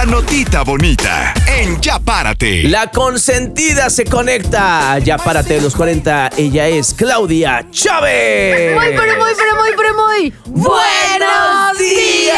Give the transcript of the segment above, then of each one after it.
la notita bonita en Ya Párate. La consentida se conecta. Ya Párate de los 40. Ella es Claudia Chávez. Muy buenos días.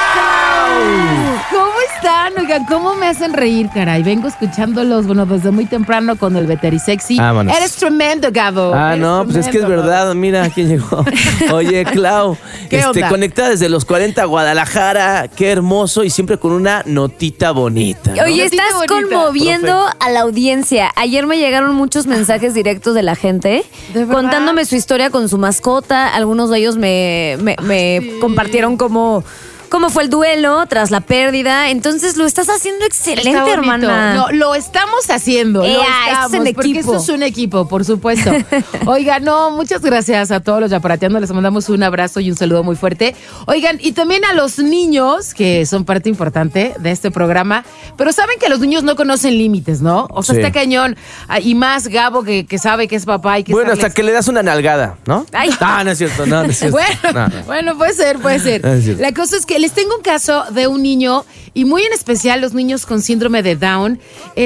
¿Cómo están? Oigan, ¿cómo me hacen reír, caray? Vengo escuchándolos, desde muy temprano con el Veterisexy. Vámonos. Eres tremendo, Gabo. Pues es que es verdad. Mira quién llegó. Oye, Clau. ¿Qué onda? Conectada desde los 40 a Guadalajara. Qué hermoso y siempre con una notita bonita, ¿no? Oye, Notita estás bonita. conmoviendo a la audiencia. Ayer me llegaron muchos mensajes directos de la gente ¿De verdad? contándome su historia con su mascota. Algunos de ellos me compartieron cómo fue el duelo tras la pérdida. Entonces lo estás haciendo excelente, Está bonito. hermana. No, lo estamos haciendo. Lo Esto estamos, es en porque equipo. esto es un equipo, por supuesto. Oigan, muchas gracias a todos los yaparateanos. Les mandamos un abrazo y un saludo muy fuerte. Oigan, y también a los niños, que son parte importante de este programa. Pero saben que los niños no conocen límites, ¿no? O sea, Sí. está cañón. Y más Gabo, que sabe que es papá y que Bueno, sabe- hasta que le das una nalgada, ¿no? Ay. No es cierto, no es cierto. Bueno, puede ser. No es cierto. La cosa es que les tengo un caso de un niño, y muy en especial los niños con síndrome de Down,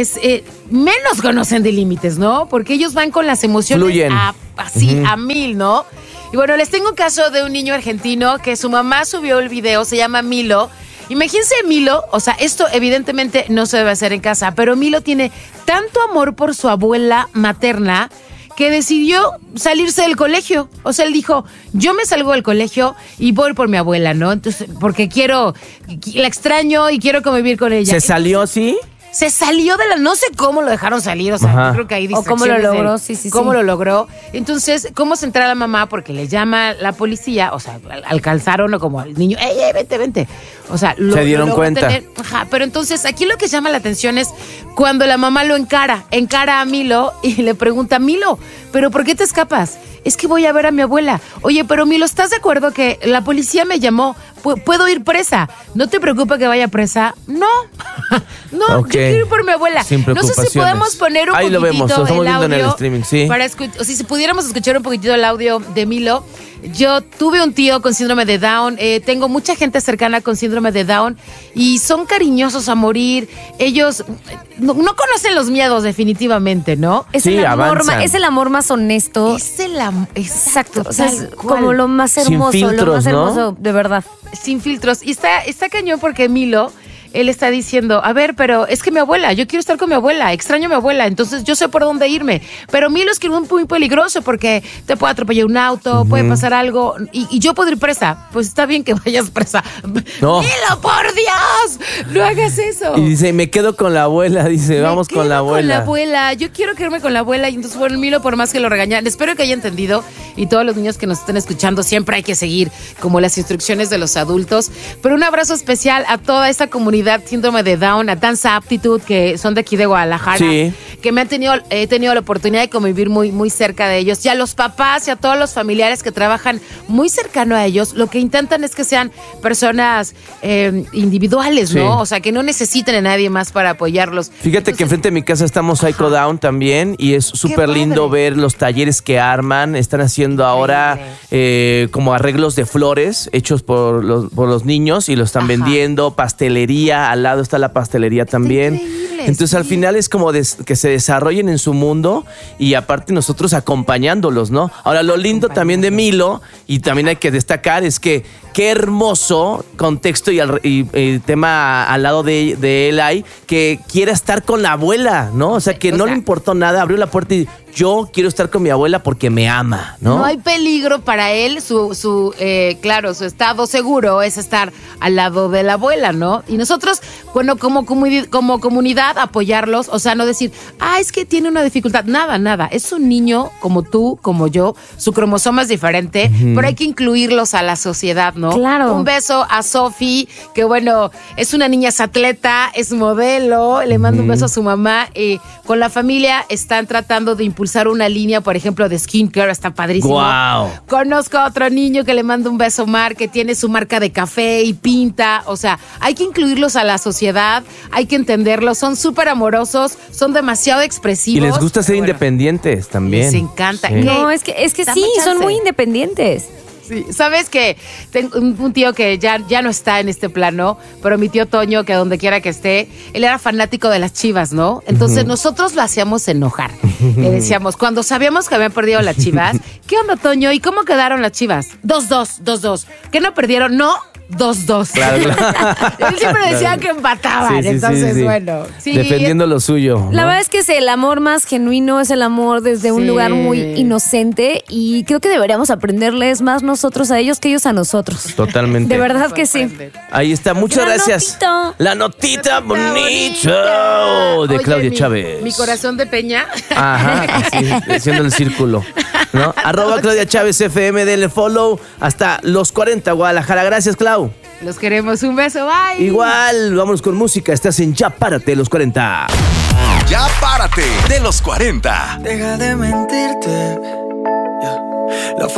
menos conocen de límites, ¿no? Porque ellos van con las emociones Fluyen. a mil, ¿no? Y bueno, les tengo un caso de un niño argentino que su mamá subió el video, se llama Milo. Imagínense Milo, o sea, esto evidentemente no se debe hacer en casa, pero Milo tiene tanto amor por su abuela materna que decidió salirse del colegio. O sea, él dijo, yo me salgo del colegio y voy por mi abuela, ¿no? Entonces, porque la extraño y quiero convivir con ella. ¿Se salió así? Se salió de no sé cómo lo dejaron salir, o sea, Ajá. yo creo que ahí O cómo lo distracciones logró, de sí. cómo lo logró. Entonces, ¿cómo se entra la mamá? Porque le llama la policía, o sea, alcanzaron o como al niño, vente. O sea, Se dieron logró cuenta. Ajá, pero entonces aquí lo que llama la atención es cuando la mamá lo encara a Milo y le pregunta, Milo, ¿pero por qué te escapas? Es que voy a ver a mi abuela. Oye, pero Milo, ¿estás de acuerdo que la policía me llamó? ¿Puedo ir presa? ¿No te preocupa que vaya presa? No, Ok. yo quiero ir por mi abuela. Sin No sé si preocupaciones. podemos poner un Ahí lo vemos, lo poquitito estamos el viendo audio en el streaming, sí. o si pudiéramos escuchar un poquitito el audio de Milo. Yo tuve un tío con síndrome de Down, tengo mucha gente cercana con síndrome de Down y son cariñosos a morir. Ellos no conocen los miedos definitivamente, ¿no? Es, Sí, el amor, avanzan. es el amor más honesto. Es el amor. Exacto. O sea, es tal cual. como lo más Sin hermoso, filtros, lo más ¿no? hermoso, de verdad. Sin filtros. Y está cañón porque Milo, él está diciendo, a ver, pero es que mi abuela, yo quiero estar con mi abuela, extraño a mi abuela, entonces yo sé por dónde irme. Pero Milo es que es muy peligroso porque te puede atropellar un auto, puede pasar algo, y yo puedo ir presa. Pues está bien que vayas presa. No. Milo, por Dios, no hagas eso. Y dice, me quedo con la abuela. Dice, Me vamos con la quedo abuela. Con la abuela. Yo quiero quedarme con la abuela. Y entonces, bueno, Milo, por más que lo regañan, espero que haya entendido. Y todos los niños que nos estén escuchando, siempre hay que seguir como las instrucciones de los adultos. Pero un abrazo especial a toda esta comunidad síndrome de Down, a Danza Aptitude, que son de aquí de Guadalajara. Sí. Que he tenido la oportunidad de convivir muy, muy cerca de ellos. Y a los papás y a todos los familiares que trabajan muy cercano a ellos, lo que intentan es que sean personas individuales, ¿no? Sí. O sea, que no necesiten a nadie más para apoyarlos. Fíjate que enfrente de mi casa estamos Psycho Down también y es súper lindo padre. ver los talleres que arman. Están haciendo ahora como arreglos de flores hechos por los niños y lo están Ajá. vendiendo. Pastelería, al lado está la pastelería también. increíble, Entonces al sí. final es como que se desarrollen en su mundo y aparte nosotros acompañándolos, ¿no? Ahora lo lindo también de Milo y también hay que destacar es que qué hermoso contexto y tema al lado de él hay que quiera estar con la abuela, ¿no? O sea, que no le importó nada, abrió la puerta y yo quiero estar con mi abuela porque me ama, ¿no? No hay peligro para él, su estado seguro es estar al lado de la abuela, ¿no? Y nosotros, bueno, como comunidad, apoyarlos, o sea, no decir, es que tiene una dificultad, nada, es un niño como tú, como yo, su cromosoma es diferente, pero hay que incluirlos a la sociedad, ¿no? Claro. Un beso a Sofi, que bueno, es una niña, es atleta, es modelo, le mando un beso a su mamá, con la familia están tratando de impulsar una línea, por ejemplo, de skincare, está padrísimo. Wow. Conozco a otro niño que le mando un beso, Mar, que tiene su marca de café y pinta. O sea, hay que incluirlos a la sociedad, hay que entenderlos. Son súper amorosos, son demasiado expresivos. Y les gusta ser Bueno, independientes también. les encanta. Sí. ¿Qué? No, es que Dame sí, son chance. muy independientes. Sí, sabes que tengo un tío que ya no está en este plano, pero mi tío Toño, que donde quiera que esté, él era fanático de las Chivas, ¿no? Entonces nosotros lo hacíamos enojar. Le decíamos, cuando sabíamos que habían perdido las Chivas, ¿qué onda, Toño? ¿Y cómo quedaron las Chivas? 2-2. ¿Qué no perdieron? No. 2-2. Claro. Él siempre decía que empataban. Sí, entonces, bueno. Sí, defendiendo lo suyo. La ¿no? verdad es que es el amor más genuino, es el amor desde un Sí. lugar muy inocente y creo que deberíamos aprenderles más nosotros a ellos que ellos a nosotros. Totalmente. De verdad que sí. Ahí está, muchas La gracias. notita. La notita bonita de Oye, Claudia Chávez. Mi corazón de peña. Ajá, así, haciendo el círculo, ¿no? @ Claudia Chávez FM, denle follow hasta los 40 Guadalajara. Gracias, Clau. Los queremos. Un beso. Bye. Igual, vámonos con música. Estás en Ya Párate, los 40. Ya párate de los 40. Deja de mentirte. Yeah. La